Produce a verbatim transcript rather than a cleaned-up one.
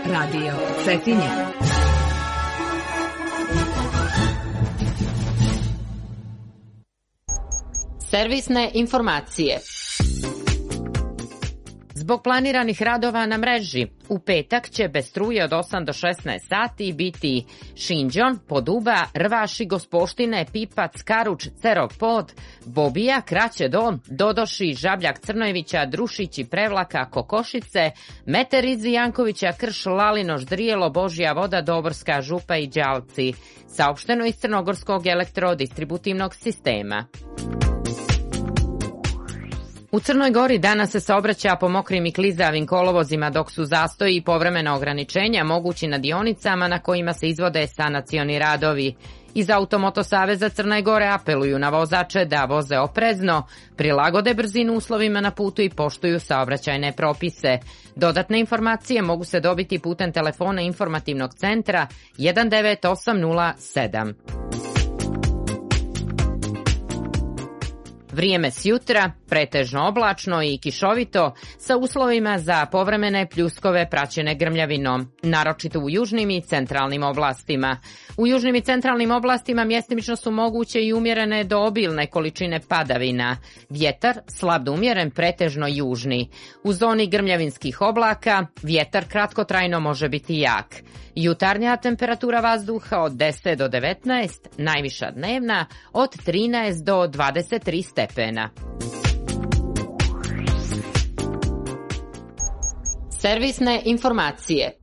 Radio Cetinje. Servisne informacije. Zbog planiranih radova na mreži, u petak će bez struje od osam do šesnaest sati biti Šinđon, Poduba, Rvaši, Gospoštine, Pipac, Karuč, Cerov Pod, Bobija, Kraće Don, Dodoši, Žabljak Crnojevića, Drušići, Prevlaka, Kokošice, Meterizi, Jankovića, Krš, Lalinoš, Drijelo, Božja Voda, Doborska, Župa i Đalci. Saopšteno iz Crnogorskog elektrodistributivnog sistema. U Crnoj Gori danas se saobraća po mokrim i klizavim kolovozima, dok su zastoji i povremena ograničenja mogući na dionicama na kojima se izvode sanacioni radovi. Iz Automoto Saveza Crne Gore apeluju na vozače da voze oprezno, prilagode brzinu uslovima na putu i poštuju saobraćajne propise. Dodatne informacije mogu se dobiti putem telefona informativnog centra jedan devet osam nula sedam. Vrijeme s jutra, pretežno oblačno i kišovito, sa uslovima za povremene pljuskove praćene grmljavinom, naročito u južnim i centralnim oblastima. U južnim i centralnim oblastima mjestimično su moguće i umjerene do obilne količine padavina. Vjetar slab do umjeren, pretežno južni. U zoni grmljavinskih oblaka vjetar kratkotrajno može biti jak. Jutarnja temperatura vazduha od deset do devetnaest, najviša dnevna od trinaest do dvadeset tri stepena. Servisne informacije.